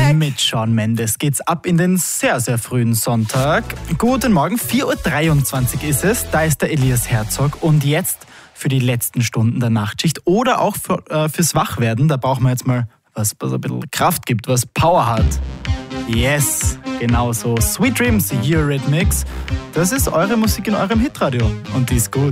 Mit Shawn Mendes geht's ab in den sehr, sehr frühen Sonntag. Guten Morgen, 4.23 Uhr ist es. Da ist der Elias Herzog. Und jetzt für die letzten Stunden der Nachtschicht oder auch fürs Wachwerden. Da brauchen wir jetzt mal was ein bisschen Kraft gibt, was Power hat. Yes, genau so. Sweet Dreams, Eurythmics. Das ist eure Musik in eurem Hitradio. Und die ist gut.